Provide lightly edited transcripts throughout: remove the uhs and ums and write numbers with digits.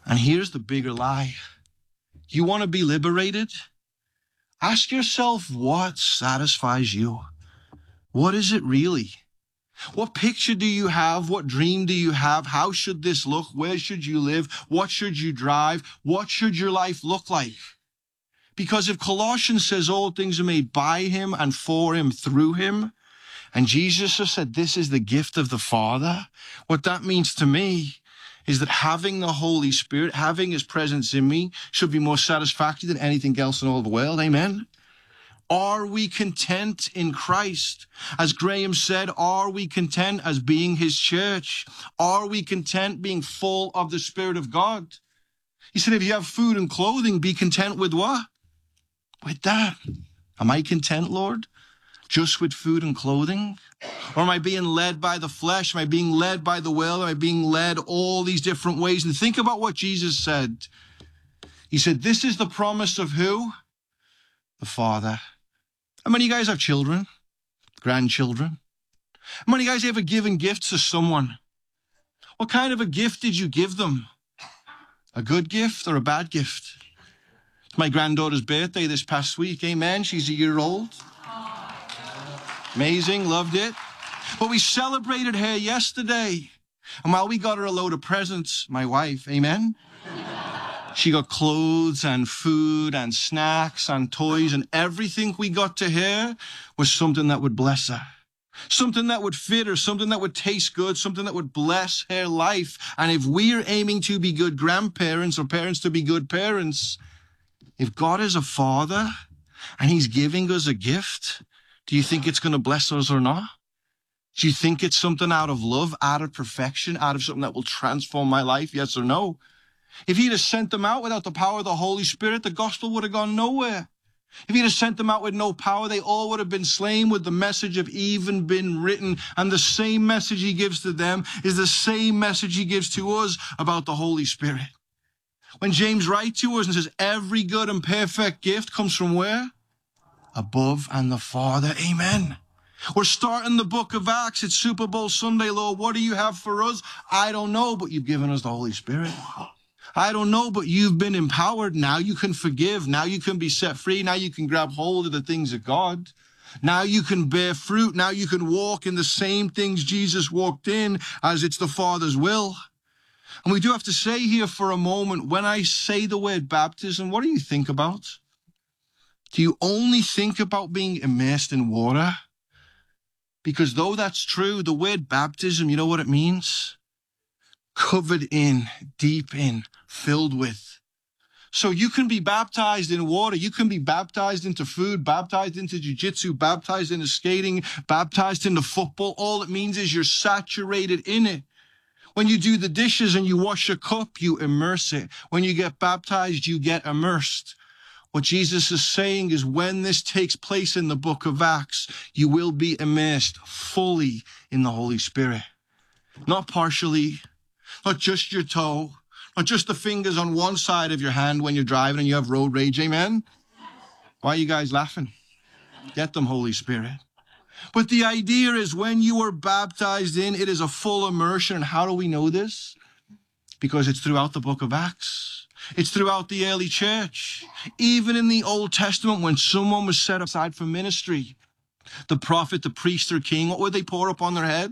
And here's the bigger lie. You want to be liberated? Ask yourself what satisfies you. What is it really? What picture do you have? What dream do you have? How should this look? Where should you live? What should you drive? What should your life look like? Because if Colossians says all things are made by him and for him, through him, and Jesus has said this is the gift of the Father, what that means to me is that having the Holy Spirit, having his presence in me, should be more satisfactory than anything else in all the world. Amen? Are we content in Christ? As Graham said, are we content as being his church? Are we content being full of the Spirit of God? He said, if you have food and clothing, be content with what? With that. Am I content, Lord? Just with food and clothing? Or am I being led by the flesh? Am I being led by the will? Am I being led all these different ways? And think about what Jesus said. He said, this is the promise of who? The Father. How many of you guys have children? Grandchildren? How many of you guys ever given gifts to someone? What kind of a gift did you give them? A good gift or a bad gift? It's my granddaughter's birthday this past week. Amen. She's a year old. Amazing. Loved it. But we celebrated her yesterday. And while we got her a load of presents, my wife, amen, she got clothes and food and snacks and toys, and everything we got to her was something that would bless her. Something that would fit her, something that would taste good, something that would bless her life. And if we're aiming to be good grandparents or parents to be good parents, if God is a father and he's giving us a gift, do you think it's going to bless us or not? Do you think it's something out of love, out of perfection, out of something that will transform my life? Yes or no? If he'd have sent them out without the power of the Holy Spirit, the gospel would have gone nowhere. If he'd have sent them out with no power, they all would have been slain. Would the message have even been written? And the same message he gives to them is the same message he gives to us about the Holy Spirit. When James writes to us and says, every good and perfect gift comes from where? Above and the Father. Amen. We're starting the book of Acts. It's Super Bowl Sunday, Lord. What do you have for us? I don't know, but you've given us the Holy Spirit. I don't know, but you've been empowered. Now you can forgive. Now you can be set free. Now you can grab hold of the things of God. Now you can bear fruit. Now you can walk in the same things Jesus walked in, as it's the Father's will. And we do have to say here for a moment, when I say the word baptism, what do you think about? Do you only think about being immersed in water? Because though that's true, the word baptism, you know what it means? Covered in, deep in, filled with. So you can be baptized in water. You can be baptized into food, baptized into jiu-jitsu, baptized into skating, baptized into football. All it means is you're saturated in it. When you do the dishes and you wash a cup, you immerse it. When you get baptized, you get immersed. What Jesus is saying is when this takes place in the book of Acts, you will be immersed fully in the Holy Spirit. Not partially, not just your toe, not just the fingers on one side of your hand when you're driving and you have road rage. Amen? Why are you guys laughing? Get them, Holy Spirit. But the idea is when you are baptized in, it is a full immersion. And how do we know this? Because it's throughout the book of Acts. It's throughout the early church. Even in the Old Testament, when someone was set aside for ministry, the prophet, the priest, or king, what would they pour up on their head?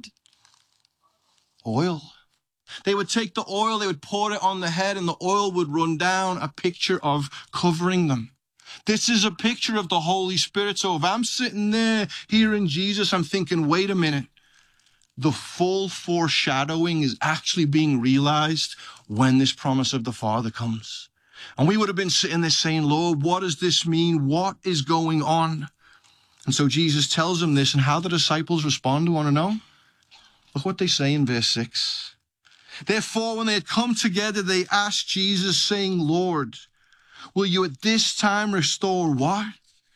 Oil. They would take the oil, they would pour it on the head, and the oil would run down, a picture of covering them. This is a picture of the Holy Spirit. So if I'm sitting there hearing Jesus, I'm thinking, wait a minute. The full foreshadowing is actually being realized when this promise of the Father comes. And we would have been sitting there saying, Lord, what does this mean? What is going on? And so Jesus tells them this, and how the disciples respond, do you want to know? Look what they say in verse 6. Therefore, when they had come together, they asked Jesus, saying, Lord, will you at this time restore what?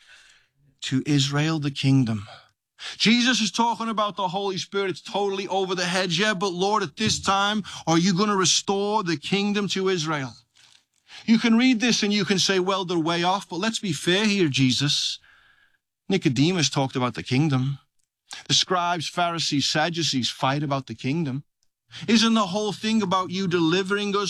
To Israel the kingdom. Jesus is talking about the Holy Spirit. It's totally over the head. Yeah, but Lord, at this time, are you going to restore the kingdom to Israel? You can read this and you can say, well, they're way off. But let's be fair here, Jesus. Nicodemus talked about the kingdom. The scribes, Pharisees, Sadducees fight about the kingdom. Isn't the whole thing about you delivering us